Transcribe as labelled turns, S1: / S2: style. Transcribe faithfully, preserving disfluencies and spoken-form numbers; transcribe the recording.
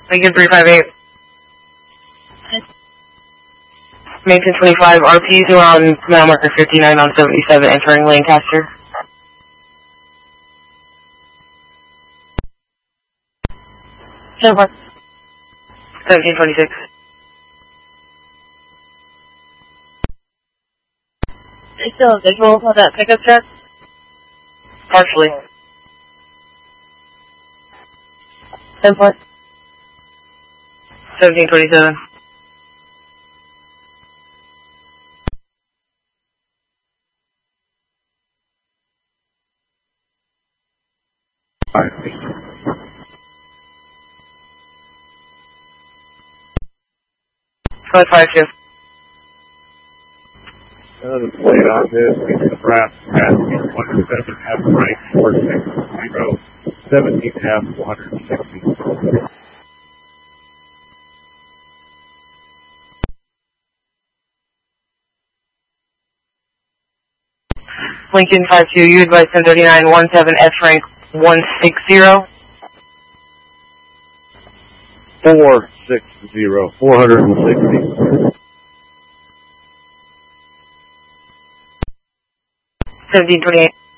S1: Lincoln three five eight. Maintenance twenty-five, R Ps around mile marker fifty-nine on seventy-seven, entering Lancaster.
S2: ten four.
S1: seventeen twenty-six.
S2: Is still a visual of that pickup truck?
S1: Partially.
S2: ten four.
S1: seventeen twenty-seven. five five two.
S3: Another plate on this is Nebraska at one seven half right four six zero seventeen half one hundred sixty.
S1: Lincoln five two, you advise ten thirty-nine one seven F rank one six zero.
S3: Four six zero four hundred sixty.
S1: seventeen twenty-eight.